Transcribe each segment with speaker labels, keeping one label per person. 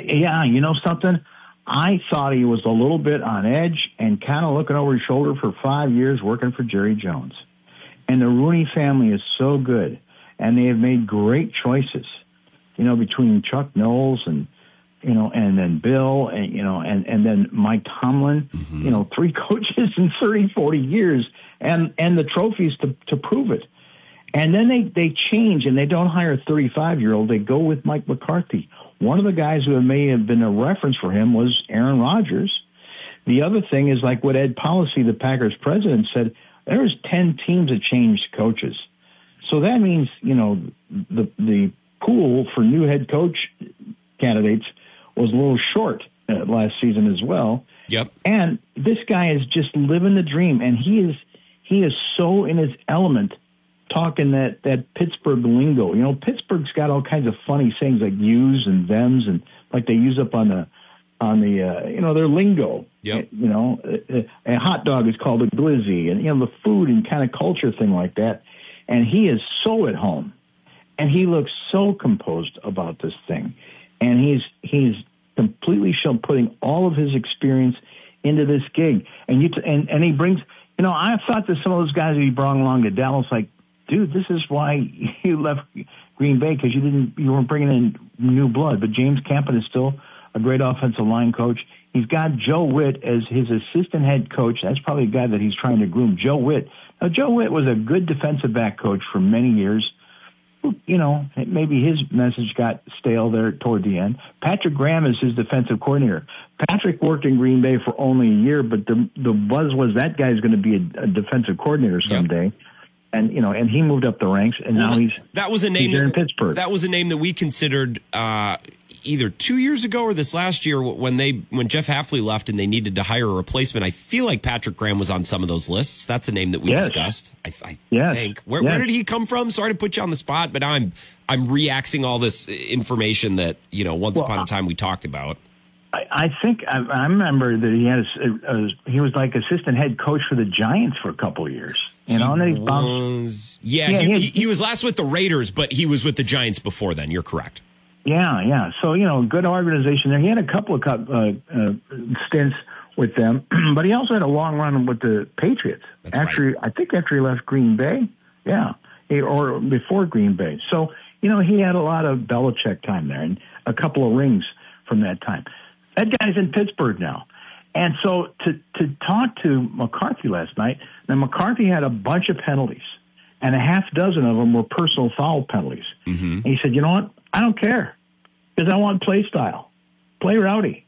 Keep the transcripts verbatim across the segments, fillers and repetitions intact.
Speaker 1: Yeah, you know something? I thought he was a little bit on edge and kind of looking over his shoulder for five years working for Jerry Jones. And the Rooney family is so good, and they have made great choices, you know, between Chuck Knowles and, you know, and then Bill and, you know, and, and then Mike Tomlin, mm-hmm. you know, three coaches in thirty, forty years and, and the trophies to, to prove it. And then they, they change and they don't hire a thirty-five-year-old. They go with Mike McCarthy. One of the guys who may have been a reference for him was Aaron Rodgers. The other thing is like what Ed Policy, the Packers president, said, there was ten teams that changed coaches. So that means, you know, the the pool for new head coach candidates was a little short uh, last season as well.
Speaker 2: Yep.
Speaker 1: And this guy is just living the dream, and he is he is so in his element talking that, that Pittsburgh lingo. You know, Pittsburgh's got all kinds of funny sayings like yous and thems, and like they use up on the on the uh, you know, their lingo.
Speaker 2: Yep.
Speaker 1: You know, a, a hot dog is called a glizzy, and you know the food and kind of culture thing like that. And he is so at home, and he looks so composed about this thing, and he's he's completely show, putting all of his experience into this gig. And you t- and and he brings. You know, I thought that some of those guys that he brought along to Dallas, like, dude, this is why you left Green Bay, because you didn't, you weren't bringing in new blood. But James Campen is still a great offensive line coach. He's got Joe Witt as his assistant head coach. That's probably a guy that he's trying to groom. Joe Witt. Now, Joe Witt was a good defensive back coach for many years. You know, maybe his message got stale there toward the end. Patrick Graham is his defensive coordinator. Patrick worked in Green Bay for only a year, but the the buzz was that guy's going to be a, a defensive coordinator someday. Yep. And, you know, and he moved up the ranks, and well, now he's,
Speaker 2: that was a name
Speaker 1: he's
Speaker 2: that,
Speaker 1: in Pittsburgh.
Speaker 2: That was a name that we considered uh, either two years ago or this last year when they when Jeff Hafley left and they needed to hire a replacement. I feel like Patrick Graham was on some of those lists. That's a name that we
Speaker 1: yes.
Speaker 2: discussed. I, I
Speaker 1: yes.
Speaker 2: think. Where,
Speaker 1: yes.
Speaker 2: where did he come from? Sorry to put you on the spot, but I'm I'm reaxing all this information that, you know, once well, upon a time we talked about.
Speaker 1: I, I think I, I remember that he had a, a, he was like assistant head coach for the Giants for a couple of years. You know, and then he bounced.
Speaker 2: Yeah, yeah he, he, he was last with the Raiders, but he was with the Giants before then. You're correct.
Speaker 1: Yeah, yeah. So, you know, good organization there. He had a couple of uh, uh, stints with them, but he also had a long run with the Patriots.
Speaker 2: That's
Speaker 1: after
Speaker 2: right.
Speaker 1: I think after he left Green Bay, yeah, he, or before Green Bay. So, you know, he had a lot of Belichick time there and a couple of rings from that time. That guy's in Pittsburgh now. And so to, to talk to McCarthy last night, now McCarthy had a bunch of penalties, and a half dozen of them were personal foul penalties.
Speaker 2: Mm-hmm.
Speaker 1: And he said, you know what? I don't care, because I want play style. Play rowdy.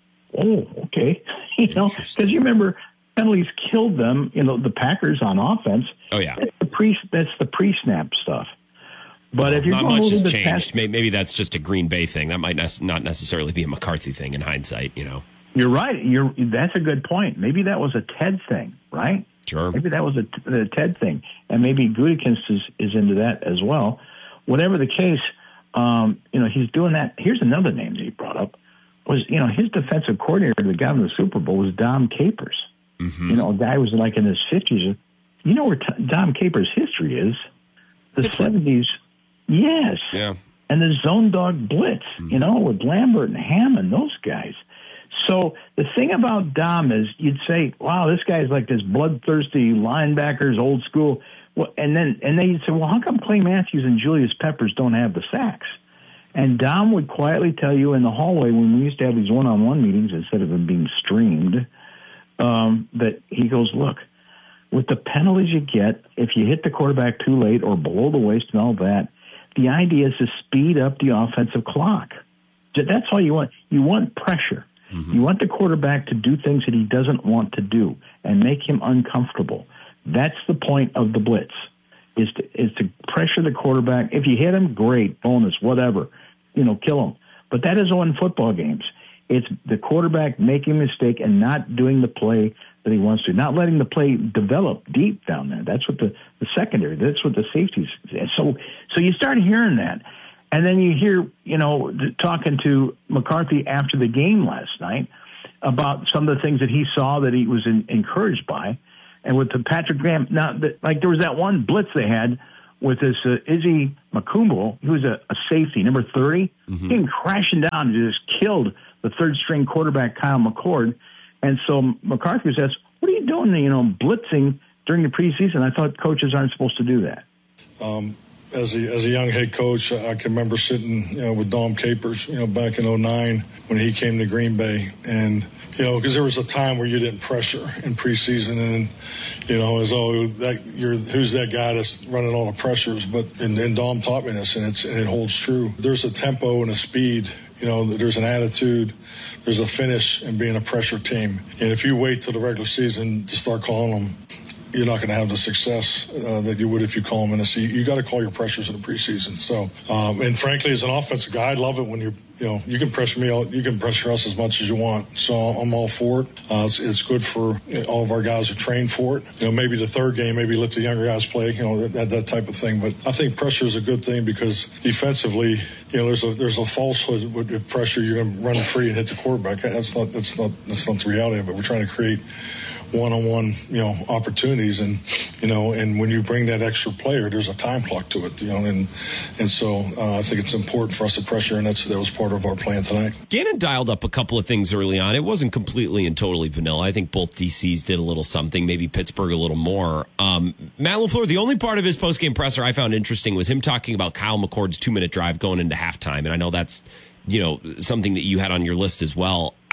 Speaker 1: Oh, okay. you know, because you remember penalties killed them, you know, the Packers on offense.
Speaker 2: Oh, yeah.
Speaker 1: That's the pre, that's the pre-snap stuff. But
Speaker 2: well,
Speaker 1: if you're
Speaker 2: not
Speaker 1: going
Speaker 2: much has
Speaker 1: the
Speaker 2: changed.
Speaker 1: past,
Speaker 2: Maybe that's just a Green Bay thing. That might not necessarily be a McCarthy thing in hindsight, you know.
Speaker 1: You're right. You're that's a good point. Maybe that was a Ted thing, right?
Speaker 2: Sure.
Speaker 1: Maybe that was a, a Ted thing, and maybe Gutekunst is, is into that as well. Whatever the case, um, you know, he's doing that. Here's another name that he brought up was, you know, his defensive coordinator that got him the Super Bowl was Dom Capers.
Speaker 2: Mm-hmm.
Speaker 1: You know, a guy who was like in his fifties. You know where t- Dom Capers' history is? The seventies. Yes.
Speaker 2: Yeah.
Speaker 1: And the zone dog blitz, mm-hmm. you know, with Lambert and Hammond, those guys. So the thing about Dom is you'd say, wow, this guy's like this bloodthirsty linebackers, old school. Well, and then and then you'd say, well, how come Clay Matthews and Julius Peppers don't have the sacks? And Dom would quietly tell you in the hallway when we used to have these one-on-one meetings instead of them being streamed, um, that he goes, look, with the penalties you get, if you hit the quarterback too late or below the waist and all that, the idea is to speed up the offensive clock. That's all you want. You want pressure. Mm-hmm. You want the quarterback to do things that he doesn't want to do and make him uncomfortable. That's the point of the blitz, is to, is to pressure the quarterback. If you hit him, great, bonus, whatever, you know, kill him. But that is on football games. It's the quarterback making a mistake and not doing the play that he wants to, not letting the play develop deep down there. That's what the, the secondary, that's what the safeties. So, so you start hearing that. And then you hear, you know, talking to McCarthy after the game last night about some of the things that he saw that he was in, encouraged by. And with the Patrick Graham, now, the, like there was that one blitz they had with this uh, Izzy McCoomble, he was a, a safety, number thirty. Mm-hmm. He came crashing down and just killed the third-string quarterback, Kyle McCord. And so McCarthy says, what are you doing, you know, blitzing during the preseason? I thought coaches aren't supposed to do that.
Speaker 3: Um, as a as a young head coach, I can remember sitting, you know, with Dom Capers, you know, back in oh nine when he came to Green Bay. And, you know, because there was a time where you didn't pressure in preseason, and, you know, as oh, that you're who's that guy that's running all the pressures? But and, and Dom taught me this, and it's and it holds true. There's a tempo and a speed. You know, there's an attitude, there's a finish in being a pressure team. And if you wait till the regular season to start calling them, you're not going to have the success uh, that you would if you call them in the season. You got to call your pressures in the preseason. So, um, and frankly, as an offensive guy, I love it when you, you know, you can pressure me, you can pressure us as much as you want. So I'm all for it. Uh, it's, it's good for all of our guys who train for it. You know, maybe the third game, maybe let the younger guys play. You know, that that type of thing. But I think pressure is a good thing because defensively, you know, there's a there's a falsehood with pressure. You're going to run free and hit the quarterback. That's not that's not that's not the reality of it. We're trying to create one-on-one, you know, opportunities, and you know, and when you bring that extra player, there's a time clock to it, you know, and and so uh, I think it's important for us to pressure, and that's that was part of our plan tonight.
Speaker 2: Gannon dialed up a couple of things early on. It wasn't completely and totally vanilla. I think both D Cs did a little something, maybe Pittsburgh a little more. Um, Matt LaFleur, the only part of his postgame presser I found interesting was him talking about Kyle McCord's two-minute drive going into halftime, and I know that's, you know, something that you had on your list as well. I,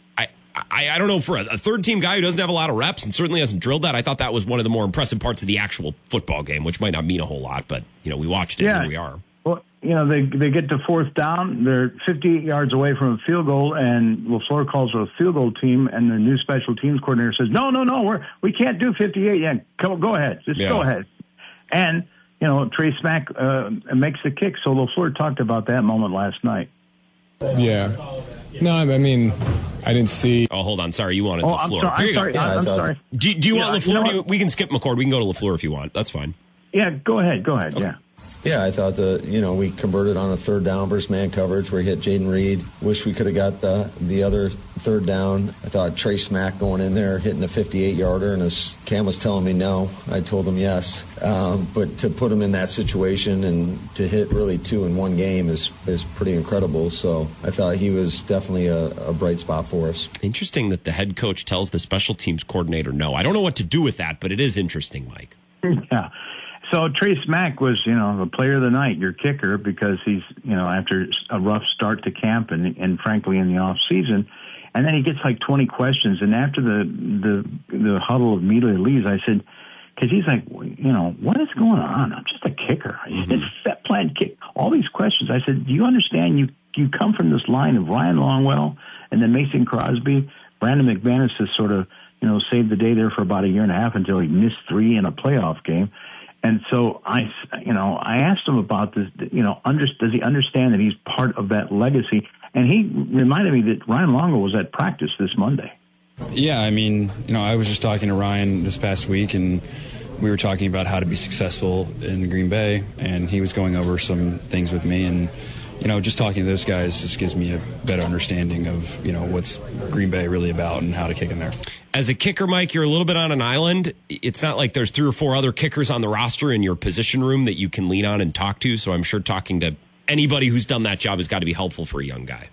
Speaker 2: I, I don't know, for a, a third-team guy who doesn't have a lot of reps and certainly hasn't drilled that, I thought that was one of the more impressive parts of the actual football game, which might not mean a whole lot, but, you know, we watched it,
Speaker 1: yeah.
Speaker 2: Here we are.
Speaker 1: Well, you know, they they get to fourth down, they're fifty-eight yards away from a field goal, and LaFleur calls it a field goal team, and the new special teams coordinator says, no, no, no, we're, we can't do fifty-eight. Yeah, go, go ahead. Just yeah. go ahead. And, you know, Trey Smack uh, makes the kick, so LaFleur talked about that moment last night.
Speaker 4: Yeah. No, I mean, I didn't see.
Speaker 2: Oh, hold on. Sorry, you wanted
Speaker 1: oh,
Speaker 2: LaFleur.
Speaker 1: I'm, so, I'm sorry.
Speaker 4: Yeah,
Speaker 1: I'm sorry.
Speaker 2: Do, do you
Speaker 1: yeah,
Speaker 2: want LaFleur?
Speaker 1: You know
Speaker 2: do you, we can skip McCord. We can go to LaFleur if you want. That's fine.
Speaker 1: Yeah, go ahead. Go ahead. Okay. Yeah.
Speaker 5: Yeah, I thought the you know we converted on a third down versus man coverage where he hit Jaden Reed. Wish we could have got the the other third down. I thought Trey Smack going in there hitting a fifty-eight yarder, and as Cam was telling me no, I told him yes. Um, but to put him in that situation and to hit really two in one game is is pretty incredible. So I thought he was definitely a, a bright spot for us.
Speaker 2: Interesting that the head coach tells the special teams coordinator no. I don't know what to do with that, but it is interesting, Mike.
Speaker 1: Yeah. So Trey Smack was, you know, the player of the night, your kicker, because he's, you know, after a rough start to camp and, and frankly in the off season, and then he gets like twenty questions, and after the the the huddle immediately leaves, I said, because he's like, you know, what is going on? I'm just a kicker. Mm-hmm. It's set plan kick. All these questions. I said, do you understand? You you come from this line of Ryan Longwell and then Mason Crosby, Brandon McManus has sort of, you know, saved the day there for about a year and a half until he missed three in a playoff game. And so I, you know, I asked him about this, you know, under, does he understand that he's part of that legacy? And he reminded me that Ryan Longwell was at practice this Monday.
Speaker 6: Yeah, I mean, you know, I was just talking to Ryan this past week, and we were talking about how to be successful in Green Bay, and he was going over some things with me, and, you know, just talking to those guys just gives me a better understanding of, you know, what's Green Bay really about and how to kick in there.
Speaker 2: As a kicker, Mike, you're a little bit on an island. It's not like there's three or four other kickers on the roster in your position room that you can lean on and talk to. So I'm sure talking to anybody who's done that job has got to be helpful for a young guy.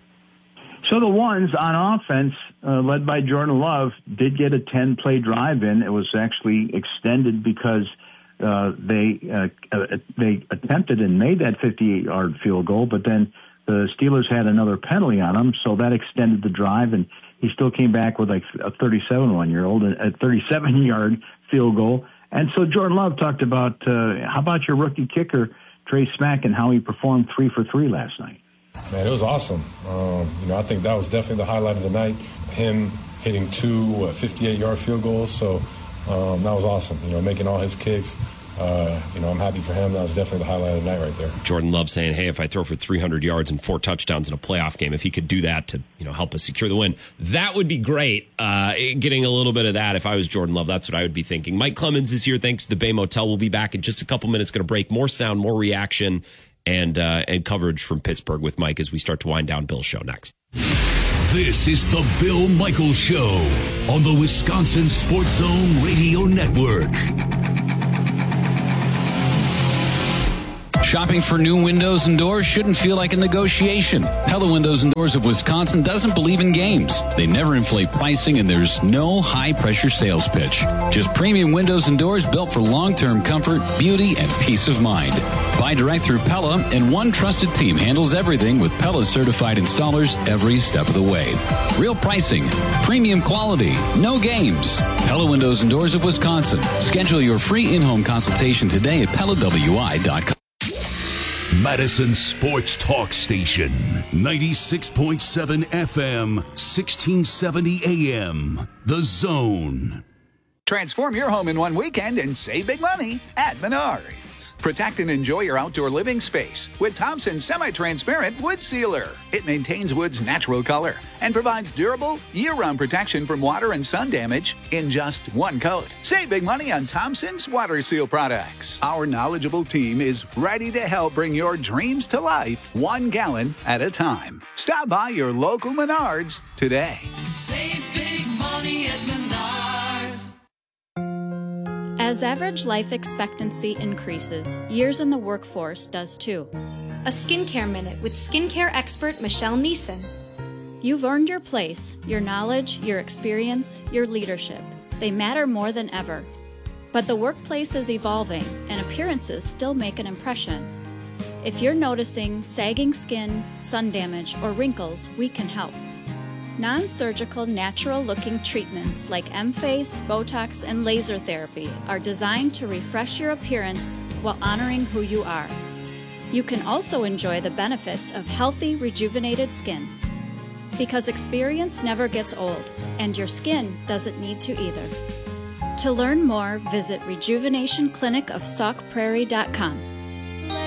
Speaker 1: So the ones on offense, uh, led by Jordan Love, did get a ten-play drive in. It was actually extended because uh, they uh, uh, they attempted and made that fifty-eight-yard field goal, but then the Steelers had another penalty on them, so that extended the drive, and he still came back with like a thirty-seven-one-year-old, a thirty-seven-yard field goal. And so Jordan Love talked about, uh, how about your rookie kicker, Trey Smack, and how he performed three for three last night?
Speaker 4: Man, it was awesome. Um, you know, I think that was definitely the highlight of the night, him hitting two fifty-eight-yard field goals. So um, that was awesome, you know, making all his kicks. Uh, you know, I'm happy for him. That was definitely the highlight of the night right there.
Speaker 2: Jordan Love saying, hey, if I throw for three hundred yards and four touchdowns in a playoff game, if he could do that to, you know, help us secure the win, that would be great. Uh, getting a little bit of that, if I was Jordan Love, that's what I would be thinking. Mike Clemens is here. Thanks to the Bay Motel. We'll be back in just a couple minutes. Going to break. More sound, more reaction, and uh, and coverage from Pittsburgh with Mike as we start to wind down Bill's show next.
Speaker 7: This is the Bill Michaels Show on the Wisconsin Sports Zone Radio Network.
Speaker 8: Shopping for new windows and doors shouldn't feel like a negotiation. Pella Windows and Doors of Wisconsin doesn't believe in games. They never inflate pricing, and there's no high-pressure sales pitch. Just premium windows and doors built for long-term comfort, beauty, and peace of mind. Buy direct through Pella, and one trusted team handles everything with Pella certified installers every step of the way. Real pricing, premium quality, no games. Pella Windows and Doors of Wisconsin. Schedule your free in-home consultation today at Pella W I dot com.
Speaker 7: Madison Sports Talk Station, ninety-six point seven F M, sixteen seventy A M. The Zone.
Speaker 9: Transform your home in one weekend and save big money at Menards. Protect and enjoy your outdoor living space with Thompson's semi-transparent wood sealer. It maintains wood's natural color and provides durable, year-round protection from water and sun damage in just one coat. Save big money on Thompson's water seal products. Our knowledgeable team is ready to help bring your dreams to life one gallon at a time. Stop by your local Menards today.
Speaker 10: Save big money at Menards.
Speaker 11: As average life expectancy increases, years in the workforce does too.
Speaker 12: A Skincare Minute with skincare expert Michelle Neeson.
Speaker 11: You've earned your place, your knowledge, your experience, your leadership. They matter more than ever. But the workplace is evolving, and appearances still make an impression. If you're noticing sagging skin, sun damage, or wrinkles, we can help. Non-surgical, natural-looking treatments like M-Face, Botox, and laser therapy are designed to refresh your appearance while honoring who you are. You can also enjoy the benefits of healthy, rejuvenated skin. Because experience never gets old, and your skin doesn't need to either. To learn more, visit rejuvenation clinic of sauk prairie dot com.